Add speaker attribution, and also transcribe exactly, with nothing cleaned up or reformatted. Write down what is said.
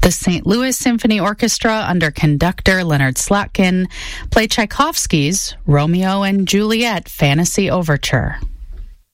Speaker 1: The Saint Louis Symphony Orchestra, under conductor Leonard Slatkin, play Tchaikovsky's Romeo and Juliet Fantasy Overture.